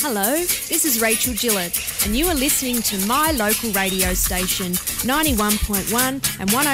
Hello, this is Rachel Gillett, and you are listening to my local radio station, 91.1 and 101.